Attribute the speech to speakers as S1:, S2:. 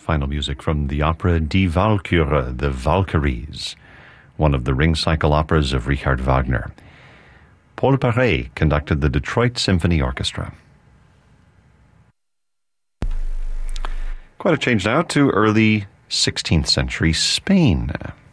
S1: Final music from the opera Die Walküre, The Valkyries, one of the ring cycle operas of Richard Wagner. Paul Paré conducted the Detroit Symphony Orchestra. Quite a change now to early 16th century Spain.